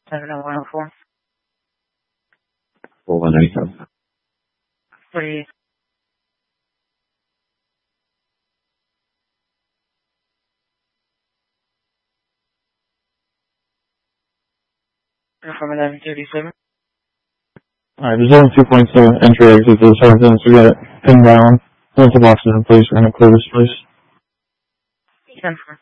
70104. 4197. 48. From 1137. Alright, there's only 2.7 entry exit to the 7th, so we got it pinned down. Once the box is in place, we're going to clear this place. 10-4.